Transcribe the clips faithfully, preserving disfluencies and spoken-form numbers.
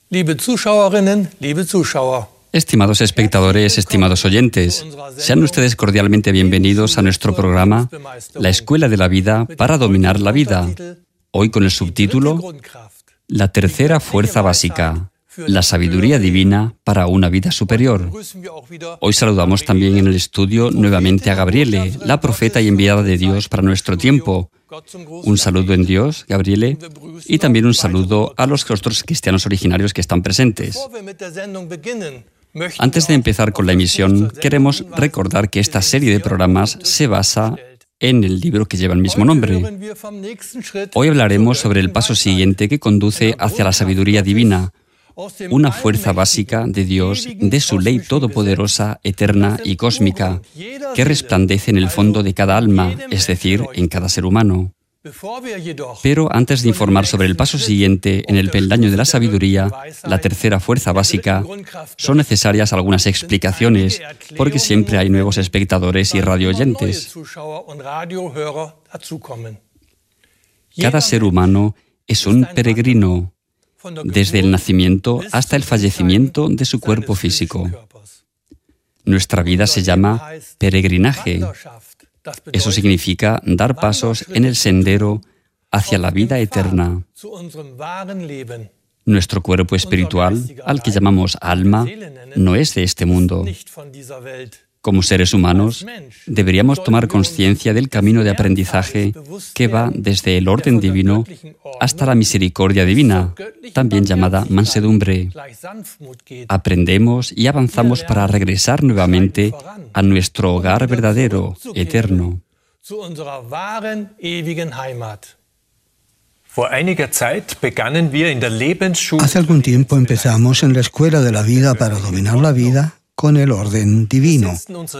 Liebe Zuschauerinnen, liebe Zuschauer. Estimados espectadores, estimados oyentes, sean ustedes cordialmente bienvenidos a nuestro programa La Escuela de la Vida para dominar la vida, hoy con el subtítulo La tercera fuerza básica, la sabiduría divina para una vida superior. Hoy saludamos también en el estudio nuevamente a Gabriele, la profeta y enviada de Dios para nuestro tiempo. Un saludo en Dios, Gabriele, y también un saludo a los otros cristianos originarios que están presentes. Antes de empezar con la emisión, queremos recordar que esta serie de programas se basa en el libro que lleva el mismo nombre. Hoy hablaremos sobre el paso siguiente que conduce hacia la sabiduría divina, una fuerza básica de Dios, de su ley todopoderosa, eterna y cósmica, que resplandece en el fondo de cada alma, es decir, en cada ser humano. Pero antes de informar sobre el paso siguiente en el peldaño de la sabiduría, la tercera fuerza básica, son necesarias algunas explicaciones, porque siempre hay nuevos espectadores y radioyentes. Cada ser humano es un peregrino, desde el nacimiento hasta el fallecimiento de su cuerpo físico. Nuestra vida se llama peregrinaje. Eso significa dar pasos en el sendero hacia la vida eterna. Nuestro cuerpo espiritual, al que llamamos alma, no es de este mundo. Como seres humanos, deberíamos tomar conciencia del camino de aprendizaje que va desde el orden divino hasta la misericordia divina, también llamada mansedumbre. Aprendemos y avanzamos para regresar nuevamente a nuestro hogar verdadero, eterno. Hace algún tiempo empezamos en la Escuela de la Vida para dominar la vida con el orden divino.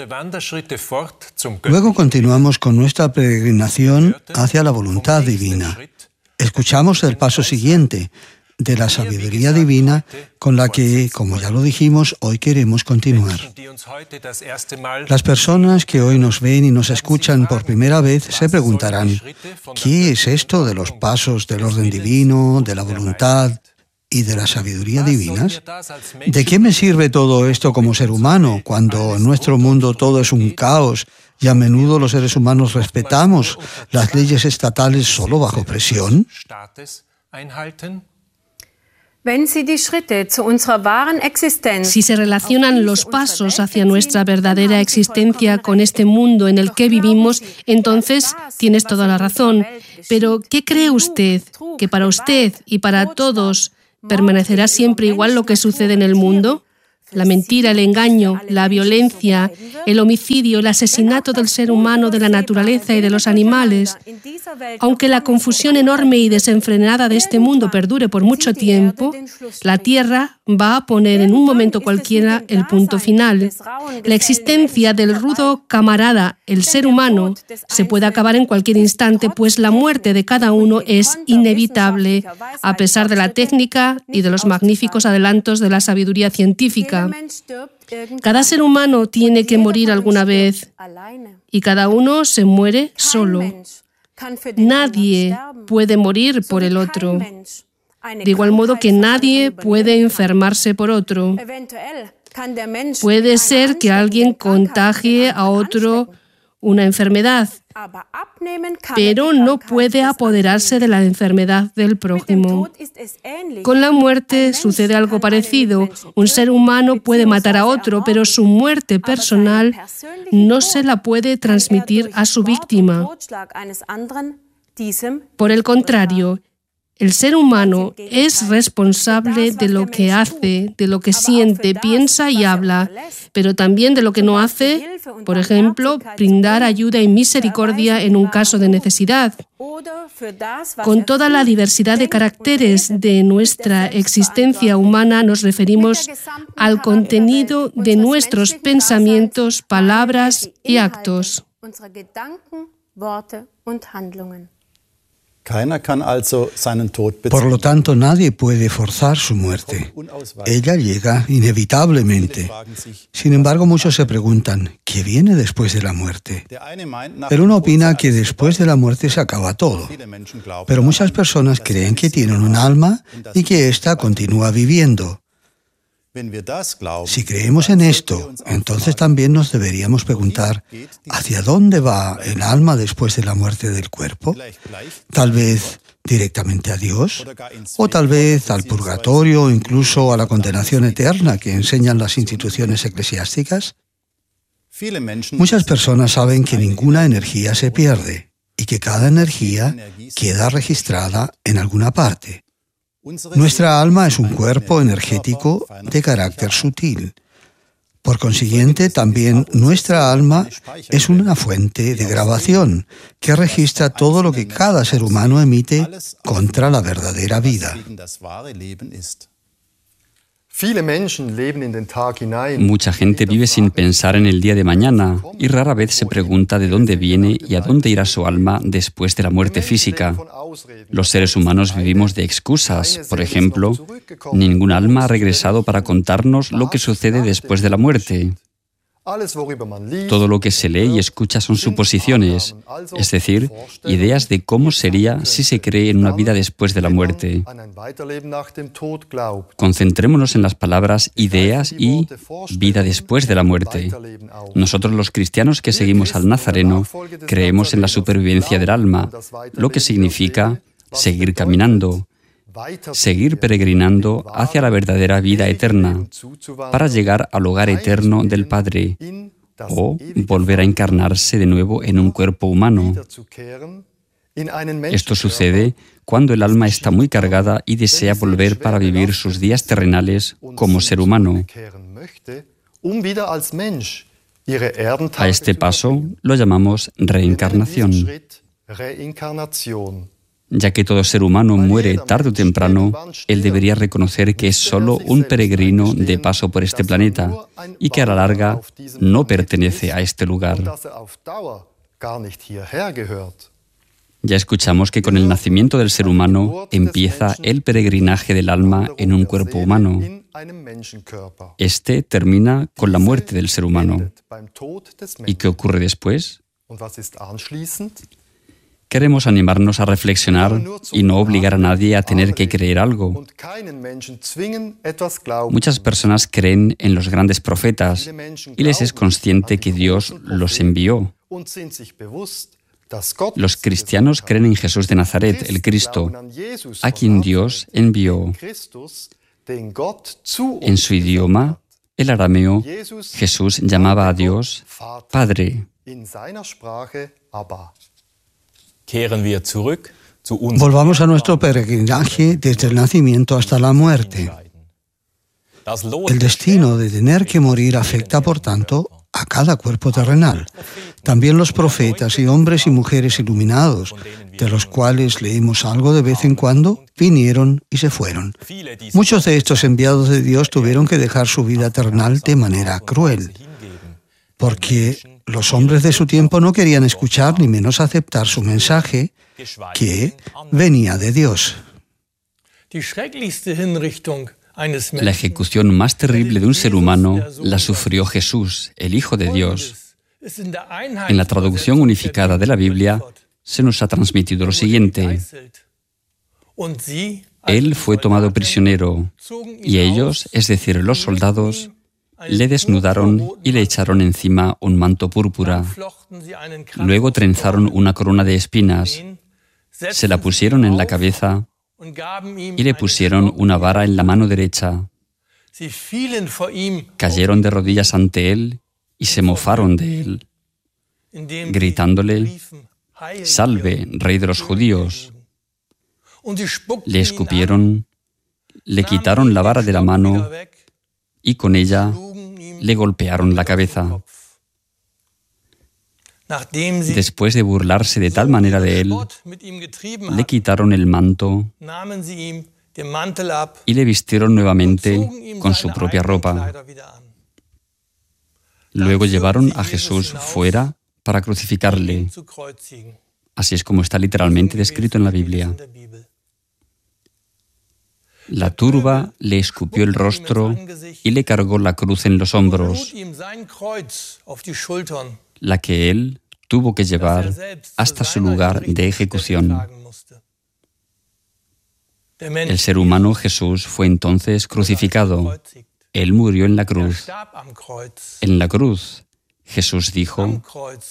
Luego continuamos con nuestra peregrinación hacia la voluntad divina. Escuchamos el paso siguiente de la sabiduría divina con la que, como ya lo dijimos, hoy queremos continuar. Las personas que hoy nos ven y nos escuchan por primera vez se preguntarán, ¿qué es esto de los pasos del orden divino, de la voluntad y de la sabiduría divinas? ¿De qué me sirve todo esto como ser humano cuando en nuestro mundo todo es un caos y a menudo los seres humanos respetamos las leyes estatales solo bajo presión? Si se relacionan los pasos hacia nuestra verdadera existencia con este mundo en el que vivimos, entonces tienes toda la razón. Pero, ¿qué cree usted? ¿Que para usted y para todos permanecerá siempre igual lo que sucede en el mundo? La mentira, el engaño, la violencia, el homicidio, el asesinato del ser humano, de la naturaleza y de los animales. Aunque la confusión enorme y desenfrenada de este mundo perdure por mucho tiempo, la Tierra va a poner en un momento cualquiera el punto final. La existencia del rudo camarada, el ser humano, se puede acabar en cualquier instante, pues la muerte de cada uno es inevitable, a pesar de la técnica y de los magníficos adelantos de la sabiduría científica. Cada ser humano tiene que morir alguna vez y cada uno se muere solo. Nadie puede morir por el otro, de igual modo que nadie puede enfermarse por otro. Puede ser que alguien contagie a otro una enfermedad, pero no puede apoderarse de la enfermedad del prójimo. Con la muerte sucede algo parecido. Un ser humano puede matar a otro, pero su muerte personal no se la puede transmitir a su víctima. Por el contrario, el ser humano es responsable de lo que hace, de lo que siente, piensa y habla, pero también de lo que no hace, por ejemplo, brindar ayuda y misericordia en un caso de necesidad. Con toda la diversidad de caracteres de nuestra existencia humana, nos referimos al contenido de nuestros pensamientos, palabras y actos. Por lo tanto, nadie puede forzar su muerte. Ella llega inevitablemente. Sin embargo, muchos se preguntan, ¿qué viene después de la muerte? El uno opina que después de la muerte se acaba todo. Pero muchas personas creen que tienen un alma y que ésta continúa viviendo. Si creemos en esto, entonces también nos deberíamos preguntar, ¿hacia dónde va el alma después de la muerte del cuerpo? Tal vez directamente a Dios, o tal vez al purgatorio o incluso a la condenación eterna que enseñan las instituciones eclesiásticas. Muchas personas saben que ninguna energía se pierde y que cada energía queda registrada en alguna parte. Nuestra alma es un cuerpo energético de carácter sutil. Por consiguiente, también nuestra alma es una fuente de grabación que registra todo lo que cada ser humano emite contra la verdadera vida. Mucha gente vive sin pensar en el día de mañana y rara vez se pregunta de dónde viene y a dónde irá su alma después de la muerte física. Los seres humanos vivimos de excusas. Por ejemplo, ningún alma ha regresado para contarnos lo que sucede después de la muerte. Todo lo que se lee y escucha son suposiciones, es decir, ideas de cómo sería si se cree en una vida después de la muerte. Concentrémonos en las palabras ideas y vida después de la muerte. Nosotros los cristianos que seguimos al Nazareno creemos en la supervivencia del alma, lo que significa seguir caminando, seguir peregrinando hacia la verdadera vida eterna, para llegar al hogar eterno del Padre, o volver a encarnarse de nuevo en un cuerpo humano. Esto sucede cuando el alma está muy cargada y desea volver para vivir sus días terrenales como ser humano. A este paso lo llamamos reencarnación. Ya que todo ser humano muere tarde o temprano, él debería reconocer que es solo un peregrino de paso por este planeta y que a la larga no pertenece a este lugar. Ya escuchamos que con el nacimiento del ser humano empieza el peregrinaje del alma en un cuerpo humano. Este termina con la muerte del ser humano. ¿Y qué ocurre después? Queremos animarnos a reflexionar y no obligar a nadie a tener que creer algo. Muchas personas creen en los grandes profetas y les es consciente que Dios los envió. Los cristianos creen en Jesús de Nazaret, el Cristo, a quien Dios envió. En su idioma, el arameo, Jesús llamaba a Dios Padre. Volvamos a nuestro peregrinaje desde el nacimiento hasta la muerte. El destino de tener que morir afecta, por tanto, a cada cuerpo terrenal. También los profetas y hombres y mujeres iluminados, de los cuales leemos algo de vez en cuando, vinieron y se fueron. Muchos de estos enviados de Dios tuvieron que dejar su vida terrenal de manera cruel, porque los hombres de su tiempo no querían escuchar ni menos aceptar su mensaje, que venía de Dios. La ejecución más terrible de un ser humano la sufrió Jesús, el Hijo de Dios. En la traducción unificada de la Biblia se nos ha transmitido lo siguiente: Él fue tomado prisionero, y ellos, es decir, los soldados, le desnudaron y le echaron encima un manto púrpura. Luego trenzaron una corona de espinas, se la pusieron en la cabeza y le pusieron una vara en la mano derecha. Cayeron de rodillas ante él y se mofaron de él, gritándole: «Salve, Rey de los judíos». Le escupieron, le quitaron la vara de la mano y con ella le golpearon la cabeza. Después de burlarse de tal manera de él, le quitaron el manto y le vistieron nuevamente con su propia ropa. Luego llevaron a Jesús fuera para crucificarle. Así es como está literalmente descrito en la Biblia. La turba le escupió el rostro y le cargó la cruz en los hombros, la que él tuvo que llevar hasta su lugar de ejecución. El ser humano Jesús fue entonces crucificado. Él murió en la cruz. En la cruz, Jesús dijo: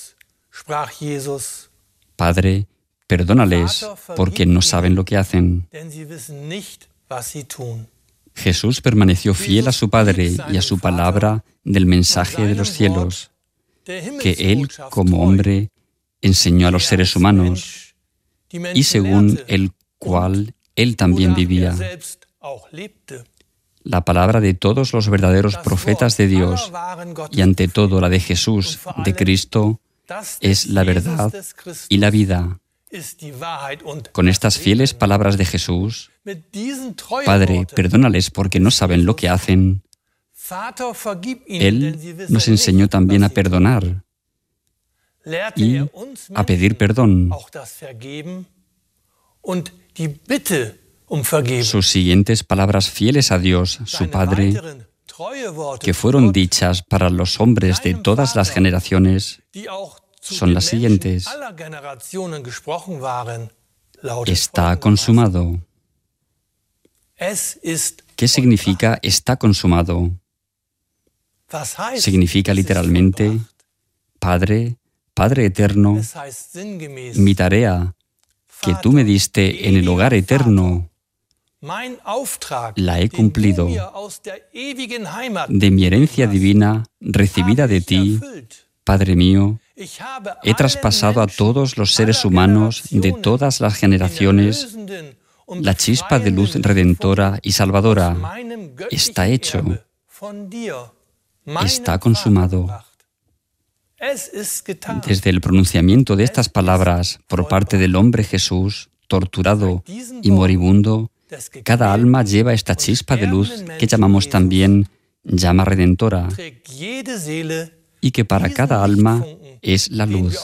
Padre, perdónales, porque no saben lo que hacen. Jesús permaneció fiel a su Padre y a su palabra del mensaje de los cielos, que Él, como hombre, enseñó a los seres humanos, y según el cual Él también vivía. La palabra de todos los verdaderos profetas de Dios, y ante todo la de Jesús, de Cristo, es la verdad y la vida. Con estas fieles palabras de Jesús, Padre, perdónales porque no saben lo que hacen, Él nos enseñó también a perdonar y a pedir perdón. Sus siguientes palabras fieles a Dios, su Padre, que fueron dichas para los hombres de todas las generaciones, son las siguientes: está consumado. ¿Qué significa está consumado? Significa literalmente: Padre, Padre eterno, mi tarea que tú me diste en el hogar eterno, la he cumplido. De mi herencia divina recibida de ti, Padre mío, he traspasado a todos los seres humanos de todas las generaciones la chispa de luz redentora y salvadora. Está hecho. Está consumado. Desde el pronunciamiento de estas palabras por parte del hombre Jesús, torturado y moribundo, cada alma lleva esta chispa de luz que llamamos también llama redentora, y que para cada alma es la luz.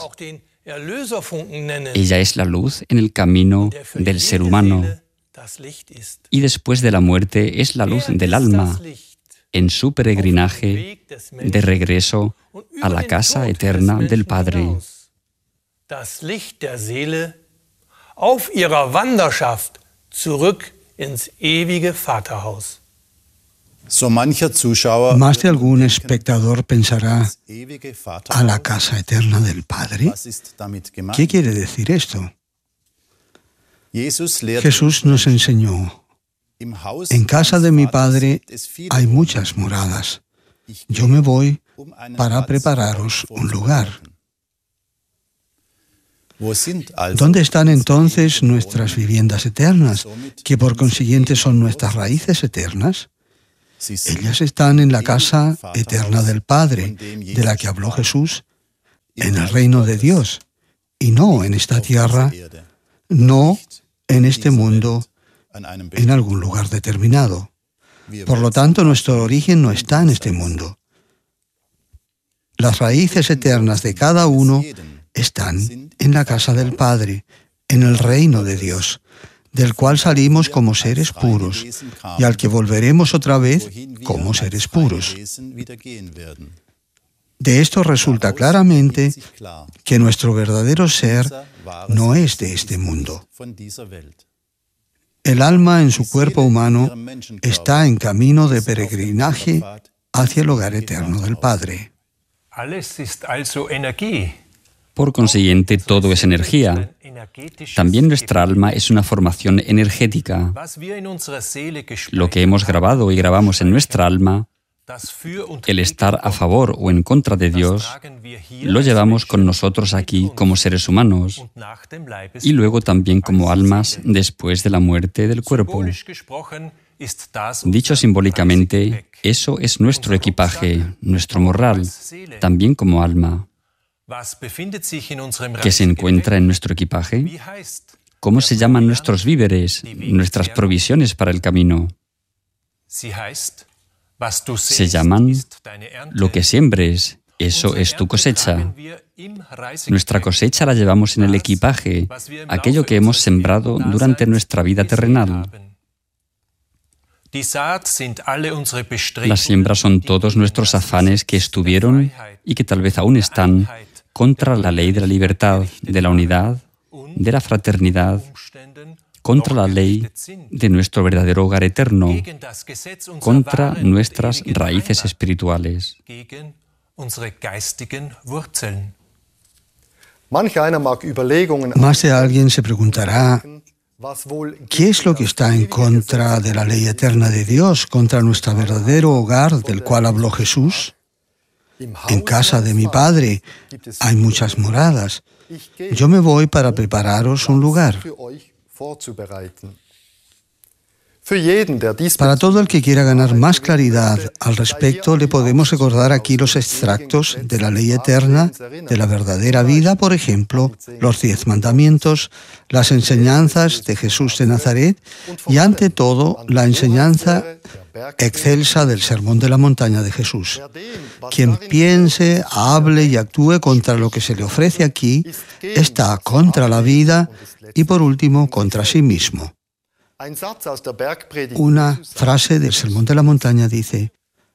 Ella es la luz en el camino del ser humano, y después de la muerte es la luz del alma, en su peregrinaje de regreso a la casa eterna del Padre. Más de algún espectador pensará: ¿a la casa eterna del Padre? ¿Qué quiere decir esto? Jesús nos enseñó: en casa de mi Padre hay muchas moradas. Yo me voy para prepararos un lugar. ¿Dónde están entonces nuestras viviendas eternas, que por consiguiente son nuestras raíces eternas? Ellas están en la casa eterna del Padre, de la que habló Jesús, en el reino de Dios, y no en esta tierra, no en este mundo, en algún lugar determinado. Por lo tanto, nuestro origen no está en este mundo. Las raíces eternas de cada uno están en la casa del Padre, en el reino de Dios, del cual salimos como seres puros y al que volveremos otra vez como seres puros. De esto resulta claramente que nuestro verdadero ser no es de este mundo. El alma en su cuerpo humano está en camino de peregrinaje hacia el hogar eterno del Padre. Por consiguiente, todo es energía. También nuestra alma es una formación energética. Lo que hemos grabado y grabamos en nuestra alma, el estar a favor o en contra de Dios, lo llevamos con nosotros aquí como seres humanos y luego también como almas después de la muerte del cuerpo. Dicho simbólicamente, eso es nuestro equipaje, nuestro morral, también como alma. ¿Qué se encuentra en nuestro equipaje? ¿Cómo se llaman nuestros víveres, nuestras provisiones para el camino? Se llaman lo que siembres Eso es tu cosecha. Nuestra cosecha la llevamos en el equipaje, aquello que hemos sembrado durante nuestra vida terrenal. Las siembras son todos nuestros afanes que estuvieron y que tal vez aún están contra la ley de la libertad, de la unidad, de la fraternidad, contra la ley de nuestro verdadero hogar eterno, contra nuestras raíces espirituales. Más de alguien se preguntará, ¿qué es lo que está en contra de la ley eterna de Dios, contra nuestro verdadero hogar del cual habló Jesús? En casa de mi Padre hay muchas moradas. Yo me voy para prepararos un lugar. Para todo el que quiera ganar más claridad al respecto, le podemos recordar aquí los extractos de la ley eterna, de la verdadera vida, por ejemplo, los diez mandamientos, las enseñanzas de Jesús de Nazaret y, ante todo, la enseñanza excelsa del Sermón de la Montaña de Jesús. Quien piense, hable y actúe contra lo que se le ofrece aquí, está contra la vida y, por último, contra sí mismo. Una frase del Sermón de la Montaña dice: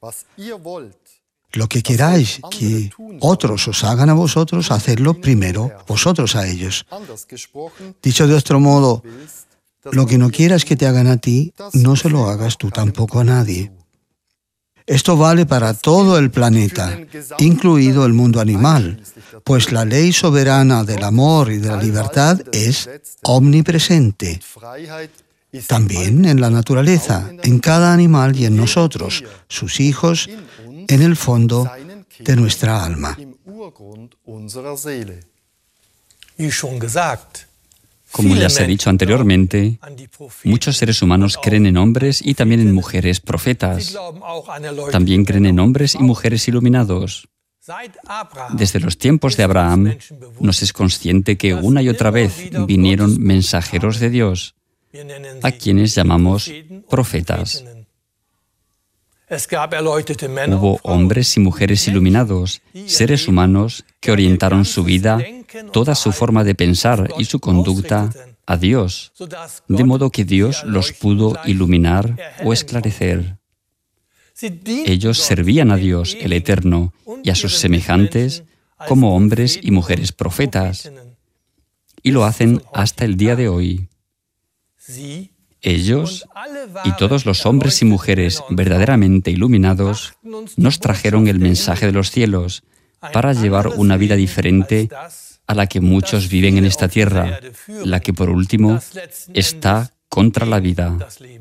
lo que queráis que otros os hagan a vosotros, hacedlo primero vosotros a ellos. Dicho de otro modo, lo que no quieras que te hagan a ti, no se lo hagas tú tampoco a nadie. Esto vale para todo el planeta, incluido el mundo animal, pues la ley soberana del amor y de la libertad es omnipresente. También en la naturaleza, en cada animal y en nosotros, sus hijos, en el fondo de nuestra alma. Como ya se ha dicho anteriormente, muchos seres humanos creen en hombres y también en mujeres profetas. También creen en hombres y mujeres iluminados. Desde los tiempos de Abraham, nos es consciente que una y otra vez vinieron mensajeros de Dios, a quienes llamamos profetas. Hubo hombres y mujeres iluminados, seres humanos que orientaron su vida, toda su forma de pensar y su conducta a Dios, de modo que Dios los pudo iluminar o esclarecer. Ellos servían a Dios, el Eterno, y a sus semejantes como hombres y mujeres profetas, y lo hacen hasta el día de hoy. Ellos y todos los hombres y mujeres verdaderamente iluminados nos trajeron el mensaje de los cielos para llevar una vida diferente a la que muchos viven en esta tierra, la que por último está contra la vida.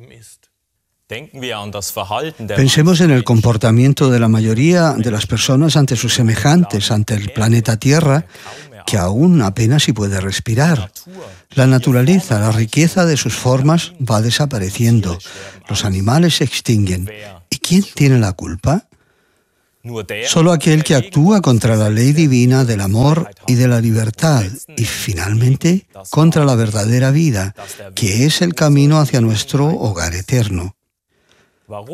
Pensemos en el comportamiento de la mayoría de las personas ante sus semejantes, ante el planeta Tierra, que aún apenas si puede respirar. La naturaleza, la riqueza de sus formas va desapareciendo. Los animales se extinguen. ¿Y quién tiene la culpa? Solo aquel que actúa contra la ley divina del amor y de la libertad y, finalmente, contra la verdadera vida, que es el camino hacia nuestro hogar eterno.